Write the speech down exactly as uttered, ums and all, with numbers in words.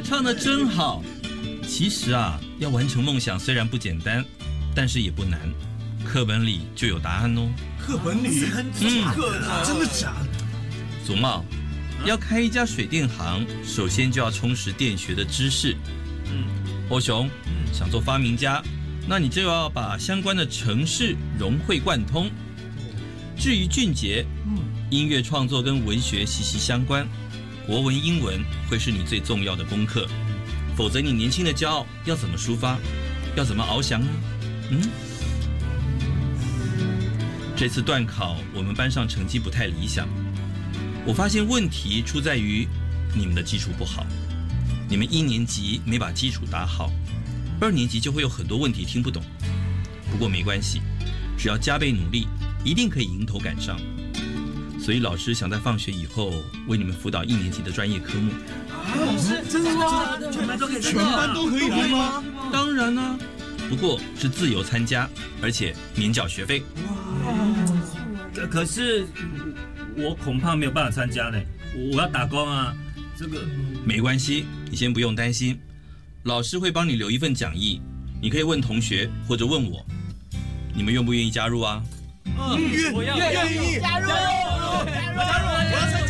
唱得真好。其实啊，要完成梦想虽然不简单，但是也不难。课本里就有答案哦。 课本里？ 嗯， 真的假的？ 祖茂，要开一家水电行，首先就要充实电学的知识。 嗯， 欧雄，想做发明家，那你就要把相关的程式融会贯通。至于俊杰，音乐创作跟文学息息相关，国文、英文会是你最重要的功课。否则，你年轻的骄傲要怎么抒发？要怎么翱翔呢？嗯，这次段考，我们班上成绩不太理想。我发现问题出在于你们的基础不好。你们一年级没把基础打好，二年级就会有很多问题听不懂。不过没关系，只要加倍努力，一定可以迎头赶上。所以老师想在放学以后为你们辅导一年级的专业科目。 老师，真的吗？ 全班都可以， 全班都可以来吗？ 当然啦、啊，不过是自由参加，而且免缴学费。 可可是我恐怕没有办法参加呢，我要打工啊。这个没关系，你先不用担心，老师会帮你留一份讲义，你可以问同学或者问我。你们愿不愿意加入啊？ 嗯，愿我要愿意加入，加入，加入，我要参加。